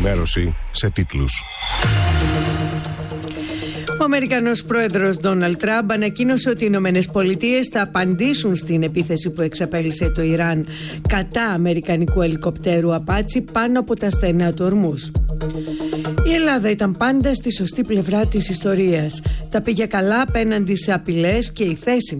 ενημέρωση σε τίτλους. Ο Αμερικανός πρόεδρος Ντόναλντ Τραμπ ανακοίνωσε ότι οι Ηνωμένες Πολιτείες θα απαντήσουν στην επίθεση που εξαπέλυσε το Ιράν κατά αμερικανικού ελικοπτέρου Απάτσι πάνω από τα στενά του Ορμούζ. Η Ελλάδα ήταν πάντα στη σωστή πλευρά της ιστορίας. Τα πήγε καλά απέναντι σε απειλές και η θέση